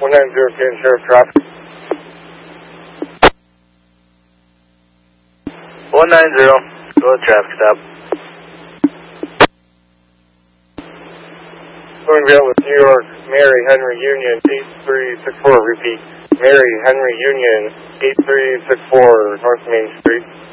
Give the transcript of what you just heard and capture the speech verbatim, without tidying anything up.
one nine zero ten, Sheriff traffic. one nine zero, go ahead, traffic stop. Going to with New York, Mary Henry Union, eight three six four, repeat. Mary Henry Union, eight three six four, North Main Street.